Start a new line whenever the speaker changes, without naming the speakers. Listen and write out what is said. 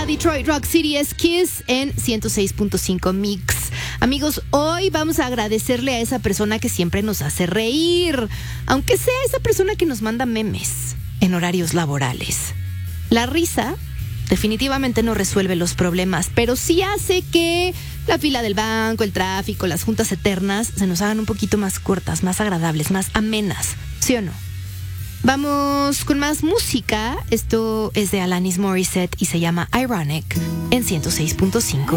Detroit Rock City es Kiss en 106.5 Mix. Amigos, hoy vamos a agradecerle a esa persona que siempre nos hace reír, aunque sea esa persona que nos manda memes en horarios laborales. La risa definitivamente no resuelve los problemas, pero sí hace que la fila del banco, el tráfico, las juntas eternas se nos hagan un poquito más cortas, más agradables, más amenas, ¿sí o no? Vamos con más música. Esto es de Alanis Morissette y se llama Ironic en 106.5.